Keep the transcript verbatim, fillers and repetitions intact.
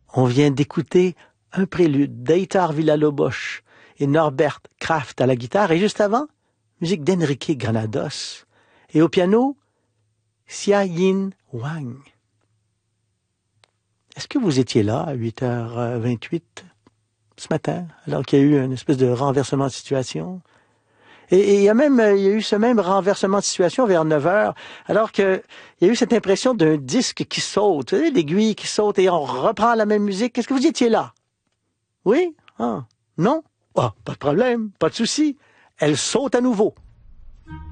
On vient d'écouter un prélude d'Eitar Villa-Lobos et Norbert Kraft à la guitare. Et juste avant, musique d'Enrique Granados. Et au piano, Xia-Yin Wang. Est-ce que vous étiez là à huit heures vingt-huit ce matin, alors qu'il y a eu une espèce de renversement de situation? Et, et il y a même, il y a eu ce même renversement de situation vers neuf heures, alors que il y a eu cette impression d'un disque qui saute, vous savez, l'aiguille qui saute et on reprend la même musique. Est-ce que vous étiez là? Oui? Ah. Non? Ah, pas de problème, pas de souci. Elle saute à nouveau.